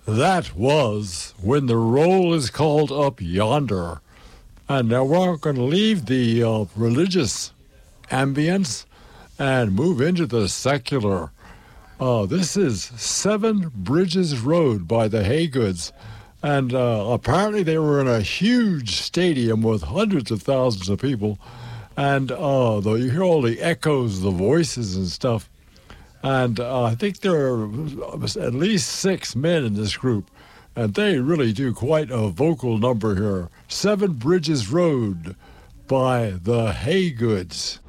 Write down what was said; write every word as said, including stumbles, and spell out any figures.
That was When the Roll is Called Up Yonder. And now we're going to leave the uh, religious ambience and move into the secular. Uh, this is Seven Bridges Road by the Haygoods. And uh, apparently they were in a huge stadium with hundreds of thousands of people. And uh, the, you hear all the echoes, the voices and stuff. And uh, I think there are at least six men in this group. And they really do quite a vocal number here. Seven Bridges Road by the Haygoods.